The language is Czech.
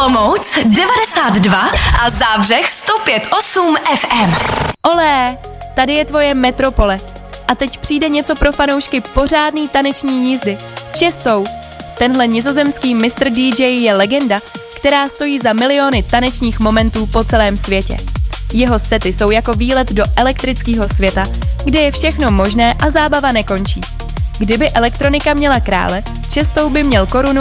Olomouc 92 a Zábřeh 105,8 FM. Olé, tady je tvoje metropole. A teď přijde něco pro fanoušky pořádný taneční jízdy. Čestou. Tenhle nizozemský Mr. DJ je legenda, která stojí za miliony tanečních momentů po celém světě. Jeho sety jsou jako výlet do elektrického světa, kde je všechno možné a zábava nekončí. Kdyby elektronika měla krále, Čestou by měl korunu